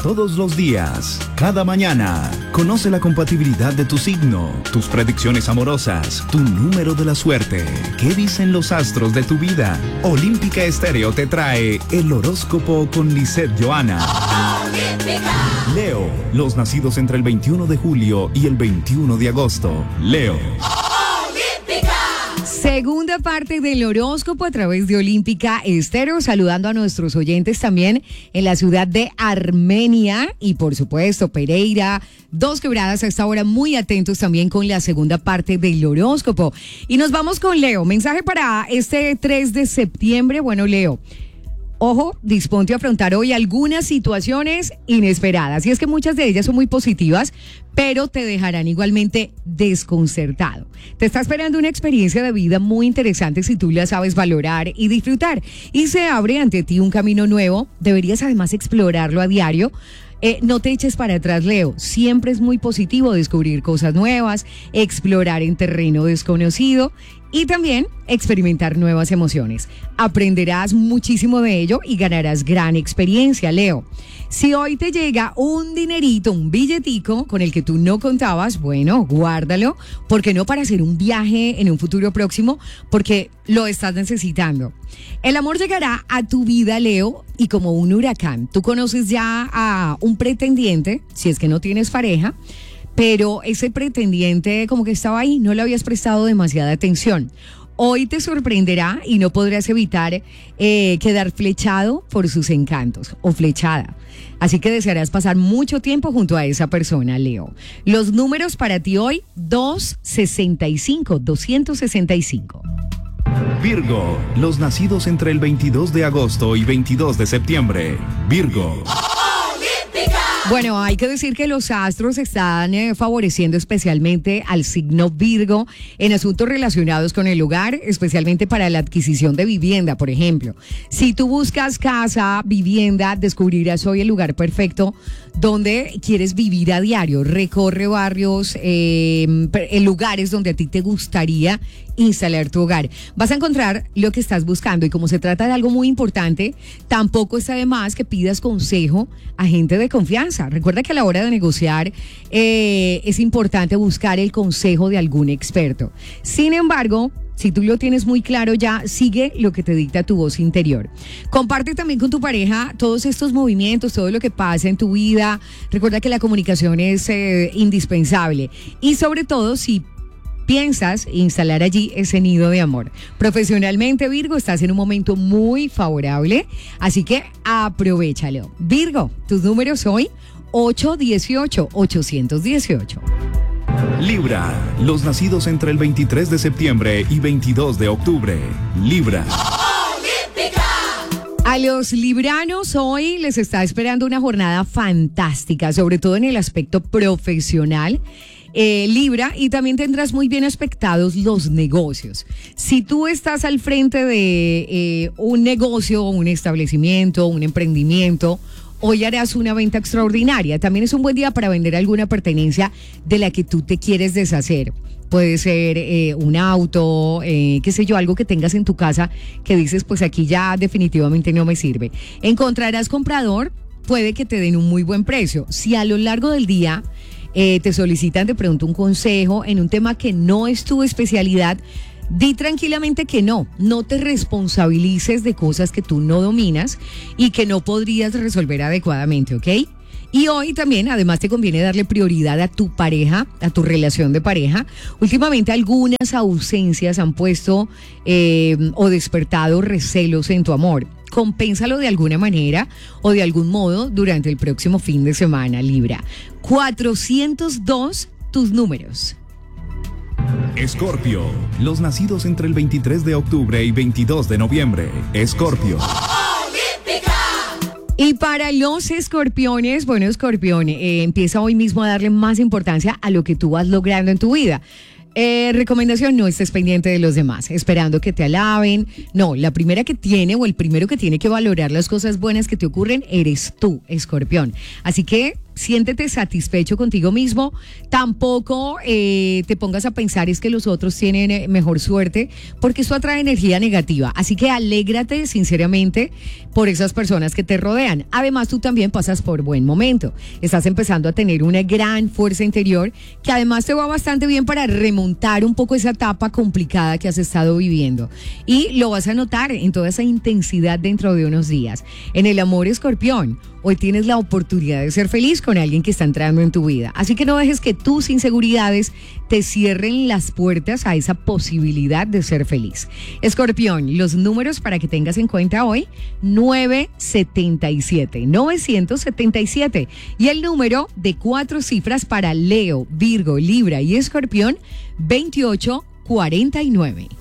todos los días, cada mañana. Conoce la compatibilidad de tu signo, tus predicciones amorosas, tu número de la suerte. ¿Qué dicen los astros de tu vida? Olímpica Estéreo te trae el horóscopo con Lisette Johanna. Leo, los nacidos entre el 21 de julio y el 21 de agosto. Leo. Segunda parte del horóscopo a través de Olímpica Estéreo, saludando a nuestros oyentes también en la ciudad de Armenia y por supuesto Pereira, Dos Quebradas a esta hora, muy atentos también con la segunda parte del horóscopo. Y nos vamos con Leo, mensaje para este 3 de septiembre. Bueno, Leo, ojo, disponte a afrontar hoy algunas situaciones inesperadas. Y es que muchas de ellas son muy positivas, pero te dejarán igualmente desconcertado. Te está esperando una experiencia de vida muy interesante si tú la sabes valorar y disfrutar. Y se abre ante ti un camino nuevo. Deberías además explorarlo a diario. No te eches para atrás, Leo. Siempre es muy positivo descubrir cosas nuevas, explorar en terreno desconocido y también experimentar nuevas emociones. Aprenderás muchísimo de ello y ganarás gran experiencia, Leo. Si hoy te llega un dinerito, un billetico con el que tú no contabas, bueno, guárdalo, porque no para hacer un viaje en un futuro próximo, porque lo estás necesitando. El amor llegará a tu vida, Leo, y como un huracán. Tú conoces ya a un pretendiente, si es que no tienes pareja, pero ese pretendiente como que estaba ahí, no le habías prestado demasiada atención. Hoy te sorprenderá y no podrás evitar quedar flechado por sus encantos o flechada. Así que desearás pasar mucho tiempo junto a esa persona, Leo. Los números para ti hoy, 265. Virgo, los nacidos entre el 22 de agosto y 22 de septiembre. Virgo. Bueno, hay que decir que los astros están favoreciendo especialmente al signo Virgo en asuntos relacionados con el hogar, especialmente para la adquisición de vivienda, por ejemplo. Si tú buscas casa, vivienda, descubrirás hoy el lugar perfecto donde quieres vivir a diario. Recorre barrios, lugares donde a ti te gustaría instalar tu hogar. Vas a encontrar lo que estás buscando y como se trata de algo muy importante, tampoco está de más que pidas consejo a gente de confianza. Recuerda que a la hora de negociar es importante buscar el consejo de algún experto. Sin embargo, si tú lo tienes muy claro ya, sigue lo que te dicta tu voz interior. Comparte también con tu pareja todos estos movimientos, todo lo que pasa en tu vida. Recuerda que la comunicación es indispensable. Y sobre todo, si piensas instalar allí ese nido de amor. Profesionalmente, Virgo, estás en un momento muy favorable, así que aprovéchalo. Virgo, tus números hoy, 818. Libra, los nacidos entre el 23 de septiembre y 22 de octubre. Libra. A los libranos hoy les está esperando una jornada fantástica, sobre todo en el aspecto profesional. Libra, y también tendrás muy bien aspectados los negocios. Si tú estás al frente de un negocio, un establecimiento, un emprendimiento, hoy harás una venta extraordinaria. También es un buen día para vender alguna pertenencia de la que tú te quieres deshacer. Puede ser un auto, qué sé yo, algo que tengas en tu casa que dices, pues aquí ya definitivamente no me sirve. Encontrarás comprador, puede que te den un muy buen precio. Si a lo largo del día te solicitan de pronto un consejo en un tema que no es tu especialidad, di tranquilamente que no te responsabilices de cosas que tú no dominas y que no podrías resolver adecuadamente, ¿ok? Y hoy también, además, te conviene darle prioridad a tu pareja, a tu relación de pareja. Últimamente algunas ausencias han puesto o despertado recelos en tu amor. Compénsalo de alguna manera o de algún modo durante el próximo fin de semana, Libra. 402, tus números. Escorpio, los nacidos entre el 23 de octubre y 22 de noviembre. Escorpio. Y para los escorpiones, bueno, escorpión, empieza hoy mismo a darle más importancia a lo que tú vas logrando en tu vida. Recomendación, no estés pendiente de los demás, esperando que te alaben. No, la primera que tiene o el primero que tiene que valorar las cosas buenas que te ocurren eres tú, escorpión. Así que siéntete satisfecho contigo mismo. Tampoco te pongas a pensar es que los otros tienen mejor suerte, porque eso atrae energía negativa. Así que alégrate sinceramente por esas personas que te rodean. Además, tú también pasas por buen momento. Estás empezando a tener una gran fuerza interior que además te va bastante bien para remontar un poco esa etapa complicada que has estado viviendo. Y lo vas a notar en toda esa intensidad dentro de unos días. En el amor, Escorpión, hoy tienes la oportunidad de ser feliz con alguien que está entrando en tu vida. Así que no dejes que tus inseguridades te cierren las puertas a esa posibilidad de ser feliz. Escorpión, los números para que tengas en cuenta hoy: 977. Y el número de 4 cifras para Leo, Virgo, Libra y Escorpión: 2849.